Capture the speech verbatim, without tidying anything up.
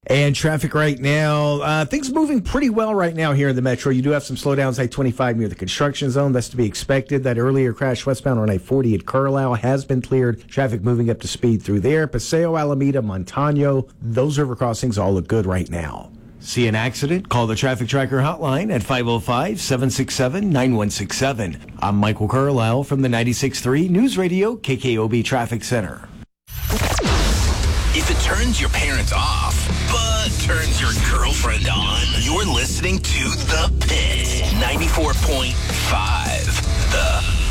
And traffic right now, uh, things moving pretty well right now here in the metro. You do have some slowdowns, I twenty-five near the construction zone. That's to be expected. That earlier crash westbound on I forty at Carlisle has been cleared. Traffic moving up to speed through there. Paseo, Alameda, Montano, those river crossings all look good right now. See an accident? Call the Traffic Tracker hotline at five oh five, seven six seven, nine one six seven. I'm Michael Carlisle from the ninety-six point three News Radio K K O B Traffic Center. If it turns your parents off, but turns your girlfriend on, you're listening to The Pit, ninety-four point five The